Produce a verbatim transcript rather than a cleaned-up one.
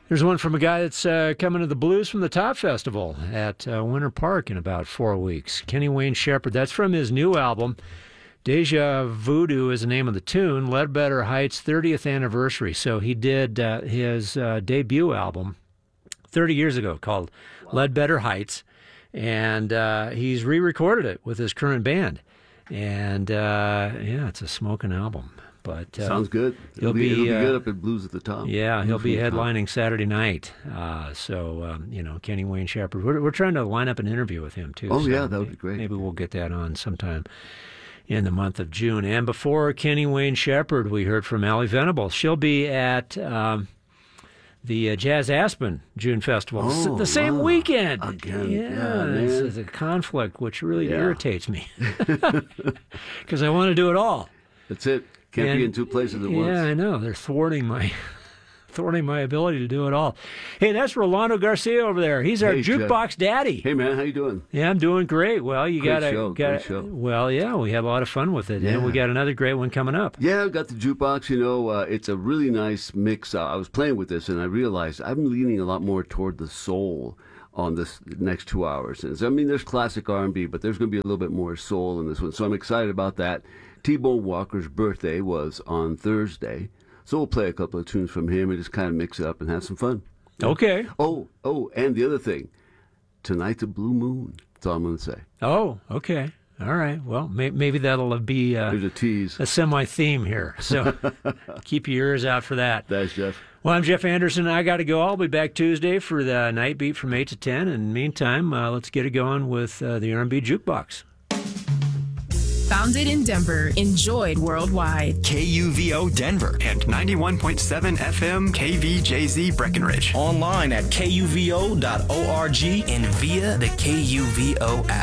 There's one from a guy that's uh, coming to the Blues from the Top Festival at uh, Winter Park in about four weeks. Kenny Wayne Shepherd. That's from his new album. Deja Voodoo is the name of the tune. Ledbetter Heights thirtieth anniversary. So he did uh, his uh, debut album thirty years ago called wow. Ledbetter Heights. And uh, he's re-recorded it with his current band. And, uh, yeah, it's a smoking album. But uh, sounds good. It'll He'll be, be, it'll be uh, good up at Blues at the Top. Yeah, he'll Blues be at the headlining Top. Saturday night. Uh, so, um, you know, Kenny Wayne Shepherd. We're, we're trying to line up an interview with him, too. Oh, so yeah, that would be great. Maybe we'll get that on sometime in the month of June. And before Kenny Wayne Shepherd, we heard from Allie Venable. She'll be at um, the uh, Jazz Aspen June Festival Oh, the same wow. this Again. Yeah, Yeah, this man. is a conflict which really Yeah. irritates me because I want to do it all. That's it. Can't And- be in two places at yeah, once. I know. They're thwarting my thwarting my ability to do it all. Hey, that's Rolando Garcia over there. He's our Hey, Jeff. jukebox daddy. Hey, man, how you doing? Yeah, I'm doing great. Well, you Great gotta, show, gotta great show. well, yeah, we had a lot of fun with it, and Yeah. we got another great one coming up. Yeah, I've got the jukebox. You know, uh, it's a really nice mix. Uh, I was playing with this, and I realized I'm leaning a lot more toward the soul on this next two hours. And so, I mean, there's classic R and B, but there's going to be a little bit more soul in this one. So I'm excited about that. T-Bone Walker's birthday was on Thursday, so we'll play a couple of tunes from him and just kind of mix it up and have some fun. Okay. Oh, oh, and the other thing, tonight's a blue moon. That's all I'm going to say. Oh, okay. All right. Well, may, maybe that'll be uh, There's a tease. a semi-theme here. So keep your ears out for that. That's Jeff. Well, I'm Jeff Anderson. I got to go. I'll be back Tuesday for the night beat from eight to ten. In the meantime, uh, let's get it going with uh, the R and B Jukebox. Founded in Denver, enjoyed worldwide. K U V O Denver and ninety-one point seven F M K V J Z Breckenridge. Online at K U V O dot org and via the K U V O app.